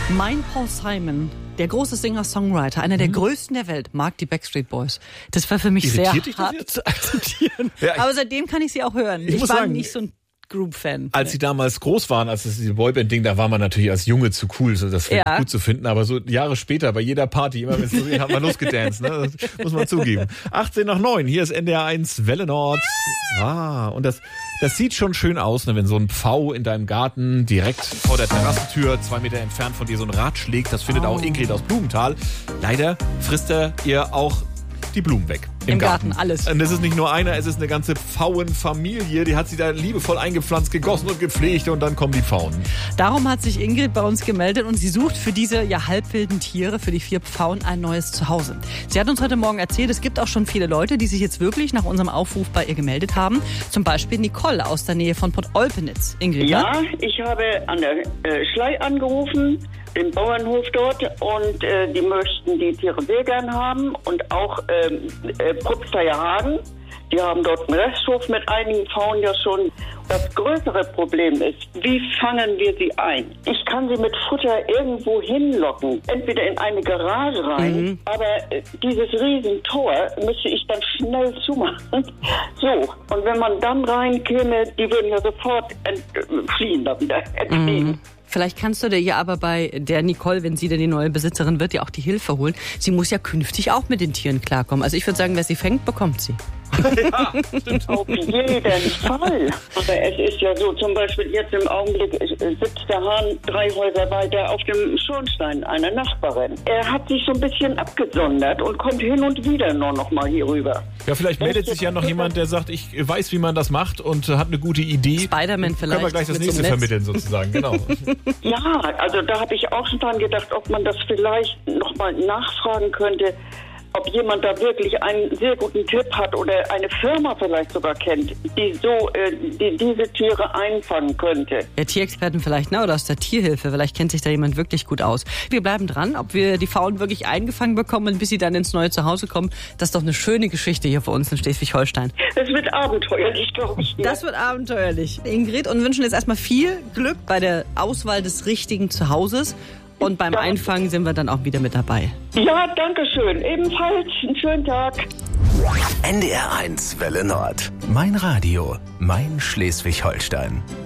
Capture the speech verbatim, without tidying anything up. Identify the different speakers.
Speaker 1: Mein Paul Simon, der große Singer-Songwriter, einer der mhm. größten der Welt, mag die Backstreet Boys. Das war für mich
Speaker 2: Irritiert
Speaker 1: sehr
Speaker 2: dich
Speaker 1: hart
Speaker 2: das jetzt?
Speaker 1: zu akzeptieren.
Speaker 2: Ja, ich,
Speaker 1: Aber seitdem kann ich sie auch hören.
Speaker 2: Ich,
Speaker 1: Ich,
Speaker 2: muss
Speaker 1: war
Speaker 2: sagen,
Speaker 1: nicht so ein Group-Fan.
Speaker 2: Als sie damals groß waren, als es diese Boyband-Ding, da war man natürlich als Junge zu cool, so das
Speaker 1: Ja.
Speaker 2: gut zu finden. Aber so Jahre später, bei jeder Party, immer wenn es so geht, hat man losgedanced, ne? Das muss man zugeben. achtzehn nach neun, hier ist N D R eins Welle Nord. Ah, und das, das sieht schon schön aus, ne? Wenn so ein Pfau in deinem Garten direkt vor der Terrassentür, zwei Meter entfernt von dir, so ein Rad schlägt. Das findet
Speaker 1: Oh.
Speaker 2: auch Ingrid aus Blumenthal. Leider frisst er ihr auch die Blumen weg. Im,
Speaker 1: Im Garten, alles.
Speaker 2: Und das ist nicht nur einer, es ist eine ganze Pfauenfamilie. Die hat sie da liebevoll eingepflanzt, gegossen und gepflegt und dann kommen die Pfauen.
Speaker 1: Darum hat sich Ingrid bei uns gemeldet und sie sucht für diese ja halbwilden Tiere, für die vier Pfauen, ein neues Zuhause. Sie hat uns heute Morgen erzählt, es gibt auch schon viele Leute, die sich jetzt wirklich nach unserem Aufruf bei ihr gemeldet haben. Zum Beispiel Nicole aus der Nähe von Port Olpenitz. Ingrid,
Speaker 3: Ja,
Speaker 1: ne?
Speaker 3: ich habe an der äh, Schlei angerufen, den Bauernhof dort, und äh, die möchten die Tiere sehr gern haben und auch ähm, äh, Propsteier Hagen. Die haben dort einen Resthof mit einigen Pfauen ja schon. Das größere Problem ist, wie fangen wir sie ein? Ich kann sie mit Futter irgendwo hinlocken, entweder in eine Garage rein,
Speaker 1: Mhm.
Speaker 3: aber äh, dieses Riesentor müsste ich dann schnell zumachen. So, und wenn man dann reinkäme, die würden ja sofort entfliehen, da wieder entfliehen.
Speaker 1: Mhm. Vielleicht kannst du dir ja aber bei der Nicole, wenn sie denn die neue Besitzerin wird, ja auch die Hilfe holen. Sie muss ja künftig auch mit den Tieren klarkommen. Also ich würde sagen, wer sie fängt, bekommt sie.
Speaker 2: Ja, stimmt.
Speaker 3: Auf jeden Fall. Aber es ist ja so, zum Beispiel jetzt im Augenblick sitzt der Hahn drei Häuser weiter auf dem Schornstein einer Nachbarin. Er hat sich so ein bisschen abgesondert und kommt hin und wieder nur noch mal hier rüber.
Speaker 2: Ja, vielleicht meldet sich ja noch jemand, der sagt, ich weiß, wie man das macht und hat eine gute Idee.
Speaker 1: Spider-Man vielleicht.
Speaker 2: Können wir gleich das
Speaker 1: mit so
Speaker 2: nächste
Speaker 1: einem Netz.
Speaker 2: vermitteln sozusagen, genau.
Speaker 3: Ja, also da habe ich auch schon dran gedacht, ob man das vielleicht noch mal nachfragen könnte, ob jemand da wirklich einen sehr guten Tipp hat oder eine Firma vielleicht sogar kennt, die so äh, die diese Tiere einfangen könnte.
Speaker 1: Ja, Tierexperten vielleicht, ne? Oder aus der Tierhilfe. Vielleicht kennt sich da jemand wirklich gut aus. Wir bleiben dran, ob wir die Pfauen wirklich eingefangen bekommen und bis sie dann ins neue Zuhause kommen. Das ist doch eine schöne Geschichte hier für uns in Schleswig-Holstein.
Speaker 3: Es wird abenteuerlich, glaube ich.
Speaker 1: Das wird abenteuerlich. Ingrid, und wünschen jetzt erstmal viel Glück bei der Auswahl des richtigen Zuhauses. Und beim
Speaker 3: Ja.
Speaker 1: Einfangen sind wir dann auch wieder mit dabei.
Speaker 3: Ja, danke schön. Ebenfalls einen schönen Tag.
Speaker 4: N D R eins Welle Nord. Mein Radio, mein Schleswig-Holstein.